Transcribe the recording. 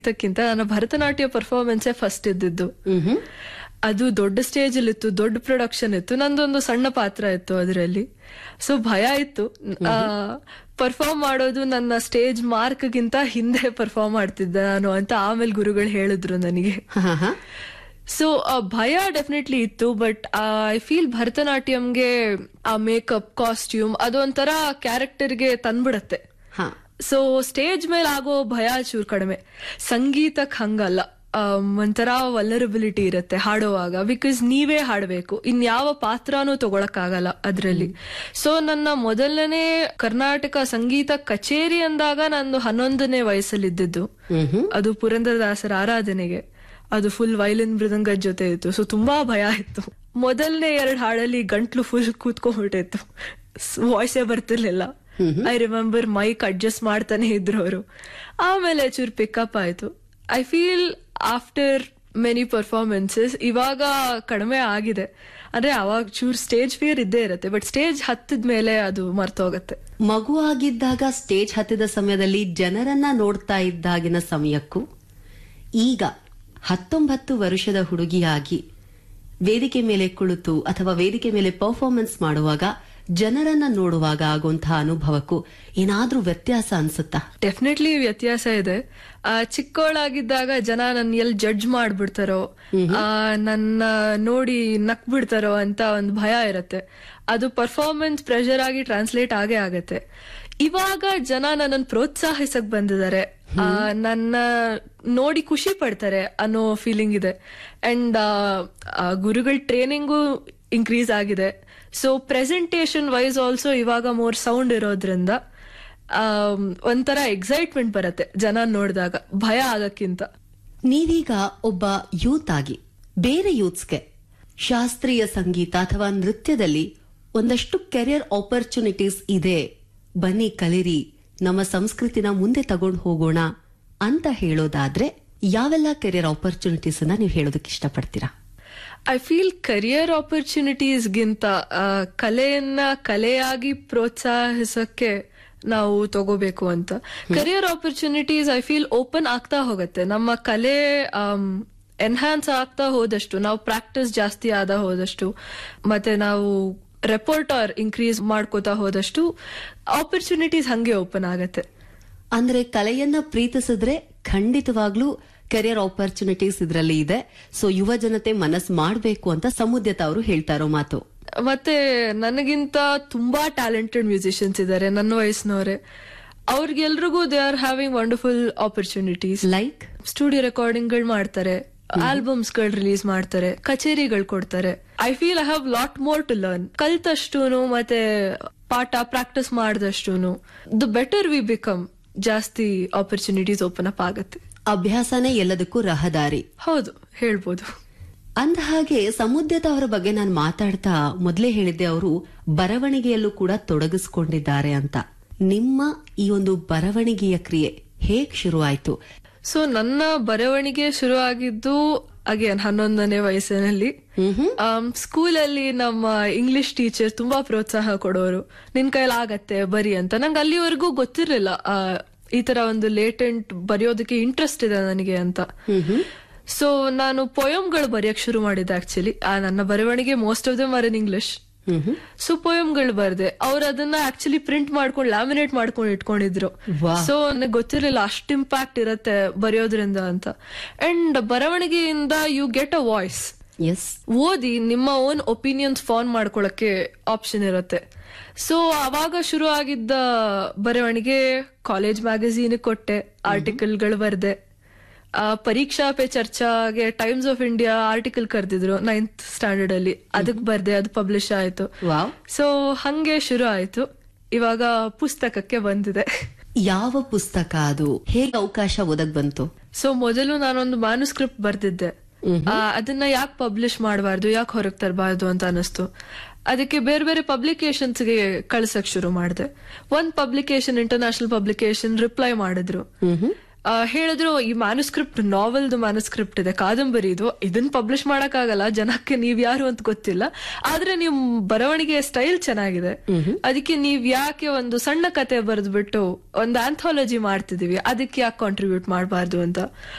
ಅದಕ್ಕಿಂತ ನನ್ನ ಭರತನಾಟ್ಯ ಪರ್ಫಾರ್ಮೆನ್ಸೇ ಫಸ್ಟ್ ಇದ್ದಿದ್ದು. ಅದು ದೊಡ್ಡ ಸ್ಟೇಜ್ ಅಲ್ಲಿ ಇತ್ತು, ದೊಡ್ಡ ಪ್ರೊಡಕ್ಷನ್ ಇತ್ತು, ನಂದೊಂದು ಸಣ್ಣ ಪಾತ್ರ ಇತ್ತು ಅದರಲ್ಲಿ. ಸೊ ಭಯ ಇತ್ತು. ಪರ್ಫಾರ್ಮ್ ಮಾಡೋದು ನನ್ನ ಸ್ಟೇಜ್ ಮಾರ್ಕ್ ಗಿಂತ ಹಿಂದೆ ಪರ್ಫಾರ್ಮ್ ಮಾಡ್ತಿದ್ದೆ ನಾನು ಅಂತ ಆಮೇಲೆ ಗುರುಗಳು ಹೇಳಿದ್ರು ನನಗೆ. ಸೊ ಭಯ ಡೆಫಿನೆಟ್ಲಿ ಇತ್ತು. ಬಟ್ ಐ ಫೀಲ್ ಭರತನಾಟ್ಯಂಗೆ ಆ ಮೇಕಪ್, ಕಾಸ್ಟ್ಯೂಮ್ ಅದೊಂಥರ ಕ್ಯಾರೆಕ್ಟರ್ಗೆ ತಂದ್ಬಿಡತ್ತೆ. ಸೊ ಸ್ಟೇಜ್ ಮೇಲೆ ಆಗೋ ಭಯ ಚೂರ್ ಕಡಿಮೆ. ಸಂಗೀತಕ್ಕೆ ಹಂಗಲ್ಲ, ಒಂಥರ ವಲ್ನರಬಿಲಿಟಿ ಇರುತ್ತೆ ಹಾಡುವಾಗ. ಬಿಕಾಸ್ ನೀವೇ ಹಾಡಬೇಕು, ಇನ್ಯಾವ ಪಾತ್ರನೂ ತಗೊಳಕ್ಕಾಗಲ್ಲ ಅದ್ರಲ್ಲಿ. ಸೊ ನನ್ನ ಮೊದಲನೇ ಕರ್ನಾಟಕ ಸಂಗೀತ ಕಚೇರಿ ಅಂದಾಗ ನಂದು 11ನೇ ವಯಸ್ಸಲ್ಲಿದ್ದು. ಅದು ಪುರಂದರದಾಸರ ಆರಾಧನೆಗೆ. ಅದು ಫುಲ್ ವೈಲಿನ್ ಮೃದಂಗದ ಜೊತೆ ಇತ್ತು. ಸೊ ತುಂಬಾ ಭಯ ಇತ್ತು. ಮೊದಲನೇ 2 ಹಾಡಲ್ಲಿ ಗಂಟ್ಲು ಫುಲ್ ಕೂತ್ಕೊಂಡ್ಬಿಟ್ಟಿತ್ತು, ವಾಯ್ಸೇ ಬರ್ತಿರ್ಲಿಲ್ಲ. ಐ ರಿಮೆಂಬರ್ ಮೈಕ್ ಅಡ್ಜಸ್ಟ್ ಮಾಡ್ತಾನೆ ಇದ್ರು ಅವರು. ಆಮೇಲೆ ಚೂರ್ ಪಿಕಪ್ ಆಯ್ತು. I feel after many performances ಇವಾಗ ಕಡಿಮೆ ಆಗಿದೆ. ಅಂದ್ರೆ ಅವಾಗ ಚೂರ್ ಸ್ಟೇಜ್ ಫಿಯರ್ ಇದ್ದೇ ಇರುತ್ತೆ, ಬಟ್ ಸ್ಟೇಜ್ ಹತ್ತಿದ ಮೇಲೆ ಅದು ಮರ್ತೋಗತ್ತೆ. ಮಗು ಆಗಿದ್ದಾಗ ಸ್ಟೇಜ್ ಹತ್ತಿದ ಸಮಯದಲ್ಲಿ ಜನರನ್ನ ನೋಡ್ತಾ ಇದ್ದಾಗಿನ ಸಮಯಕ್ಕೂ ಈಗ 19 ವರ್ಷದ ಹುಡುಗಿಯಾಗಿ ವೇದಿಕೆ ಮೇಲೆ ಕುಳಿತು ಅಥವಾ ವೇದಿಕೆ ಮೇಲೆ ಪರ್ಫಾರ್ಮೆನ್ಸ್ ಮಾಡುವಾಗ ಜನರನ್ನ ನೋಡುವಾಗ ಆಗುವಂತಹ ಅನುಭವಕ್ಕೂ ಏನಾದ್ರೂ ವ್ಯತ್ಯಾಸ ಅನ್ಸುತ್ತಾ? ಡೆಫಿನೆಟ್ಲಿ ವ್ಯತ್ಯಾಸ ಇದೆ. ಚಿಕ್ಕವಳಾಗಿದ್ದಾಗ ಜನ ನನ್ನ ಎಲ್ಲಿ ಜಡ್ಜ್ ಮಾಡ್ಬಿಡ್ತಾರೋ, ನನ್ನ ನೋಡಿ ನಕ್ ಬಿಡ್ತಾರೋ ಅಂತ ಒಂದು ಭಯ ಇರತ್ತೆ. ಅದು ಪರ್ಫಾರ್ಮೆನ್ಸ್ ಪ್ರೆಷರ್ ಆಗಿ ಟ್ರಾನ್ಸ್ಲೇಟ್ ಆಗೇ ಆಗತ್ತೆ. ಇವಾಗ ಜನ ನನ್ನನ್ನು ಪ್ರೋತ್ಸಾಹಿಸಕ್ ಬಂದಿದ್ದಾರೆ, ನನ್ನ ನೋಡಿ ಖುಷಿ ಪಡ್ತಾರೆ ಅನ್ನೋ ಫೀಲಿಂಗ್ ಇದೆ. ಅಂಡ್ ಗುರುಗಳ ಟ್ರೈನಿಂಗು ಇನ್ಕ್ರೀಸ್ ಆಗಿದೆ. ಸೊ ಪ್ರೆಸೆಂಟೇಶನ್ ವೈಸ್ ಆಲ್ಸೋ ಇವಾಗ ಮೋರ್ ಸೌಂಡ್ ಇರೋದ್ರಿಂದ ಒಂಥರ ಎಕ್ಸೈಟ್ಮೆಂಟ್ ಬರುತ್ತೆ ಜನ ನೋಡಿದಾಗ, ಭಯ ಆಗಕ್ಕಿಂತ. ನೀವೀಗ ಒಬ್ಬ ಯೂತ್ ಆಗಿ ಬೇರೆ ಯೂತ್ಸ್ಗೆ ಶಾಸ್ತ್ರೀಯ ಸಂಗೀತ ಅಥವಾ ನೃತ್ಯದಲ್ಲಿ ಒಂದಷ್ಟು ಕೆರಿಯರ್ ಆಪರ್ಚುನಿಟೀಸ್ ಇದೆ, ಬನ್ನಿ ಕಲಿರಿ, ನಮ್ಮ ಸಂಸ್ಕೃತಿನ ಮುಂದೆ ತಗೊಂಡು ಹೋಗೋಣ ಅಂತ ಹೇಳೋದಾದ್ರೆ ಯಾವೆಲ್ಲ ಕೆರಿಯರ್ ಆಪರ್ಚುನಿಟೀಸ್ ಅನ್ನ ನೀವು ಹೇಳೋದಕ್ಕೆ ಇಷ್ಟಪಡ್ತೀರಾ? ಐ ಫೀಲ್ ಕರಿಯರ್ ಆಪರ್ಚುನಿಟೀಸ್ಗಿಂತ ಕಲೆಯನ್ನ ಕಲೆಯಾಗಿ ಪ್ರೋತ್ಸಾಹಿಸಕ್ಕೆ ನಾವು ತಗೋಬೇಕು ಅಂತ. Career opportunities I feel open ಆಗ್ತಾ ಹೋಗುತ್ತೆ. ನಮ್ಮ ಕಲೆ ಎನ್ಹಾನ್ಸ್ ಆಗ್ತಾ ಹೋದಷ್ಟು, ನಾವು ಪ್ರಾಕ್ಟೀಸ್ ಜಾಸ್ತಿ ಆದ ಹೋದಷ್ಟು, ಮತ್ತೆ ನಾವು ರೆಪೋರ್ಟರ್ ಇನ್ಕ್ರೀಸ್ ಮಾಡ್ಕೋತಾ ಹೋದಷ್ಟು ಆಪರ್ಚುನಿಟೀಸ್ ಹಂಗೆ ಓಪನ್ ಆಗತ್ತೆ. ಅಂದ್ರೆ ಕಲೆಯನ್ನ ಪ್ರೀತಿಸಿದ್ರೆ ಖಂಡಿತವಾಗ್ಲೂ ಕೆರಿಯರ್ ಆಪರ್ಚುನಿಟೀಸ್ ಇದರಲ್ಲಿ ಇದೆ. ಸೊ ಯುವ ಜನತೆ ಮನಸ್ಸು ಮಾಡಬೇಕು ಅಂತ ಸಮುದ್ಯತ ಅವರು ಹೇಳ್ತಾ ಇರೋ ಮಾತು. ಮತ್ತೆ ನನಗಿಂತ ತುಂಬಾ ಟ್ಯಾಲೆಂಟೆಡ್ ಮ್ಯೂಸಿಷಿಯನ್ಸ್ ಇದ್ದಾರೆ ನನ್ನ ವಯಸ್ಸಿನವರೇ. ಅವ್ರಿಗೆಲ್ರಿಗೂ they are having wonderful opportunities. Like studio recording ಗಳು ಮಾಡ್ತಾರೆ, ಆಲ್ಬಮ್ಸ್ ಗಳು ರಿಲೀಸ್ ಮಾಡ್ತಾರೆ, ಕಚೇರಿಗಳು ಕೊಡ್ತಾರೆ. I feel I have lot more to learn. ಕಲ್ತಷ್ಟೂನು ಮತ್ತೆ ಪಾಠ practice ಮಾಡಿದಷ್ಟೂನು the better we become, ಜಾಸ್ತಿ ಆಪರ್ಚುನಿಟೀಸ್ ಓಪನ್ ಅಪ್ ಆಗುತ್ತೆ. ಅಭ್ಯಾಸನೇ ಎಲ್ಲದಕ್ಕೂ ರಹದಾರಿ, ಹೌದು ಹೇಳ್ಬೋದು. ಅಂದ ಹಾಗೆ ಸಮುದ್ಯತ ಅವರ ಬಗ್ಗೆ ನಾನು ಮಾತಾಡ್ತಾ ಮೊದಲೇ ಹೇಳಿದ್ದೆ, ಅವರು ಬರವಣಿಗೆಯಲ್ಲೂ ಕೂಡ ತೊಡಗಿಸಿಕೊಂಡಿದ್ದಾರೆ ಅಂತ. ನಿಮ್ಮ ಈ ಒಂದು ಬರವಣಿಗೆಯ ಕ್ರಿಯೆ ಹೇಗ್ ಶುರುವಾಯ್ತು? ಸೊ ನನ್ನ ಬರವಣಿಗೆ ಶುರು ಆಗಿದ್ದು ಅಗೇನ್ 11ನೇ ವಯಸ್ಸಿನಲ್ಲಿ. ಸ್ಕೂಲಲ್ಲಿ ನಮ್ಮ ಇಂಗ್ಲಿಷ್ ಟೀಚರ್ ತುಂಬಾ ಪ್ರೋತ್ಸಾಹ ಕೊಡೋರು, ನಿನ್ ಕೈಲಾಗತ್ತೆ ಬರಿ ಅಂತ. ನಂಗೆ ಅಲ್ಲಿವರೆಗೂ ಗೊತ್ತಿರ್ಲಿಲ್ಲ ಈ ತರ ಒಂದು ಲೇಟೆಂಟ್ ಬರೆಯೋದಕ್ಕೆ ಇಂಟ್ರೆಸ್ಟ್ ಇದೆ ನನಗೆ ಅಂತ. ಸೊ ನಾನು ಪೊಯಮ್ಗಳು ಬರೆಯಕ್ ಶುರು ಮಾಡಿದ್ದೆ. ಆಕ್ಚುಲಿ ನನ್ನ ಬರವಣಿಗೆ most of them are in English. So ಪೊಯಮ್ಗಳು ಬರ್ದೆ. ಅವ್ರು ಅದನ್ನ ಆಕ್ಚುಲಿ ಪ್ರಿಂಟ್ ಮಾಡ್ಕೊಂಡು ಲ್ಯಾಮಿನೇಟ್ ಮಾಡ್ಕೊಂಡು ಇಟ್ಕೊಂಡಿದ್ರು. ಸೊ ನನಗೆ ಗೊತ್ತಿರಲಿಲ್ಲ ಅಷ್ಟು ಇಂಪ್ಯಾಕ್ಟ್ ಇರತ್ತೆ ಬರೆಯೋದ್ರಿಂದ ಅಂತ. And ಬರವಣಿಗೆಯಿಂದ you get a voice. ಓದಿ ನಿಮ್ಮ ಓನ್ ಒಪಿನಿಯನ್ಸ್ ಫಾರ್ಮ್ ಮಾಡ್ಕೊಳಕ್ಕೆ ಆಪ್ಷನ್ ಇರುತ್ತೆ. ಸೊ ಅವಾಗ ಶುರು ಆಗಿದ್ದ ಬರವಣಿಗೆ ಕಾಲೇಜ್ ಮ್ಯಾಗಝೀನ್ ಕೊಟ್ಟೆ, ಆರ್ಟಿಕಲ್ಗಳು ಬರ್ದೆ. ಪರೀಕ್ಷಾ pay ಚರ್ಚಾಗೆ times of India article ಕರೆದಿದ್ರು 9th standard ಅಲ್ಲಿ, ಅದಕ್ಕೆ ಬರ್ದೆ, ಅದು ಪಬ್ಲಿಷ್ ಆಯ್ತು. ಸೊ ಹಂಗೆ ಶುರು ಆಯ್ತು. ಇವಾಗ ಪುಸ್ತಕಕ್ಕೆ ಬಂದಿದೆ. ಯಾವ ಪುಸ್ತಕ ಅದು? ಹೇಗೆ ಅವಕಾಶ ಒದಗ್ ಬಂತು? ಸೊ ಮೊದಲು ನಾನೊಂದು ಮ್ಯಾನುಸ್ಕ್ರಿಪ್ಟ್ ಬರ್ದಿದ್ದೆ. ಅದನ್ನ ಯಾಕೆ ಪಬ್ಲಿಷ್ ಮಾಡಬಾರ್ದು, ಯಾಕೆ ಹೊರಗೆ ತರಬಾರ್ದು ಅಂತ ಅನಿಸ್ತು. ಅದಕ್ಕೆ ಬೇರೆ ಬೇರೆ ಪಬ್ಲಿಕೇಶನ್ಸ್ಗೆ ಕಳ್ಸಕ್ ಶುರು ಮಾಡಿದೆ. ಒಂದ್ ಪಬ್ಲಿಕೇಶನ್, ಇಂಟರ್ನ್ಯಾಷನಲ್ ಪಬ್ಲಿಕೇಶನ್ ರಿಪ್ಲೈ ಮಾಡಿದ್ರು. ಹೇಳಿದ್ರು ಈ ಮ್ಯಾನುಸ್ಕ್ರಿಪ್ಟ್, ನಾವೆಲ್ದು ಮ್ಯಾನುಸ್ಕ್ರಿಪ್ಟ್ ಇದೆ, ಕಾದಂಬರಿ ಇದು, ಇದನ್ನ ಪಬ್ಲಿಷ್ ಮಾಡಕ್ಕಾಗಲ್ಲ, ಜನಕ್ಕೆ ನೀವ್ ಯಾರು ಅಂತ ಗೊತ್ತಿಲ್ಲ, ಆದ್ರೆ ನಿಮ್ ಬರವಣಿಗೆ ಸ್ಟೈಲ್ ಚೆನ್ನಾಗಿದೆ, ಅದಕ್ಕೆ ನೀವ್ ಯಾಕೆ ಒಂದು ಸಣ್ಣ ಕತೆ ಬರೆದ್ಬಿಟ್ಟು ಒಂದು ಆಂಥಾಲಜಿ ಮಾಡ್ತಿದೀವಿ, ಅದಕ್ಕೆ ಯಾಕೆ ಕಾಂಟ್ರಿಬ್ಯೂಟ್ ಮಾಡಬಾರ್ದು ಅಂತ